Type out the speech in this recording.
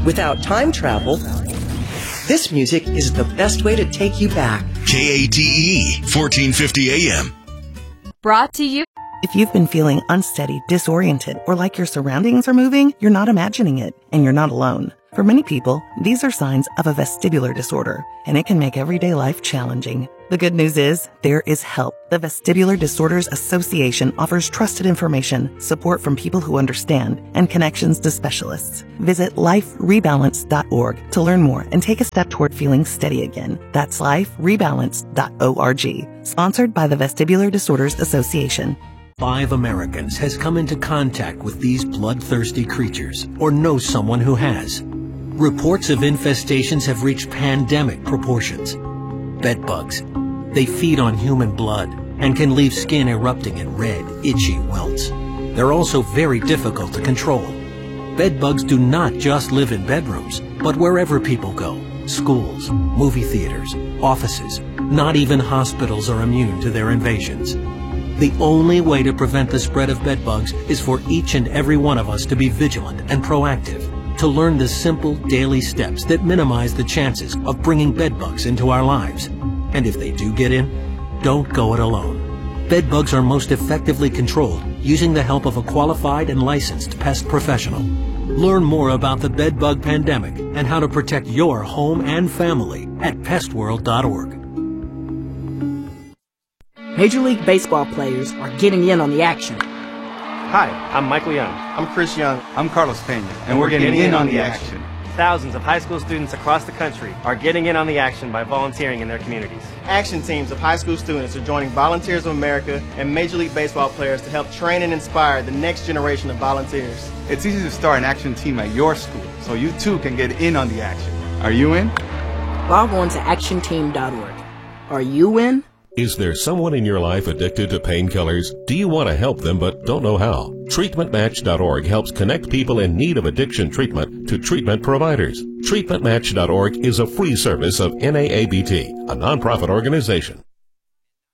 Without time travel, this music is the best way to take you back. KATE, 1450 AM. Brought to you. If you've been feeling unsteady, disoriented, or like your surroundings are moving, you're not imagining it, and you're not alone. For many people, these are signs of a vestibular disorder, and it can make everyday life challenging. The good news is, there is help. The Vestibular Disorders Association offers trusted information, support from people who understand, and connections to specialists. Visit liferebalance.org to learn more and take a step toward feeling steady again. That's liferebalance.org. Sponsored by the Vestibular Disorders Association. 5 Americans has come into contact with these bloodthirsty creatures or knows someone who has. Reports of infestations have reached pandemic proportions. Bedbugs. They feed on human blood and can leave skin erupting in red, itchy welts. They're also very difficult to control. Bedbugs do not just live in bedrooms, but wherever people go. Schools, movie theaters, offices. Not even hospitals are immune to their invasions. The only way to prevent the spread of bedbugs is for each and every one of us to be vigilant and proactive, to learn the simple daily steps that minimize the chances of bringing bedbugs into our lives. And if they do get in, don't go it alone. Bedbugs are most effectively controlled using the help of a qualified and licensed pest professional. Learn more about the bedbug pandemic and how to protect your home and family at pestworld.org. Major League Baseball players are getting in on the action. Hi, I'm Michael Young. I'm Chris Young. I'm Carlos Pena, and we're getting in on the action. Thousands of high school students across the country are getting in on the action by volunteering in their communities. Action teams of high school students are joining Volunteers of America and Major League Baseball players to help train and inspire the next generation of volunteers. It's easy to start an action team at your school, so you too can get in on the action. Are you in? Log on to actionteam.org. Are you in? Is there someone in your life addicted to painkillers? Do you want to help them but don't know how? TreatmentMatch.org helps connect people in need of addiction treatment to treatment providers. TreatmentMatch.org is a free service of NAABT, a nonprofit organization.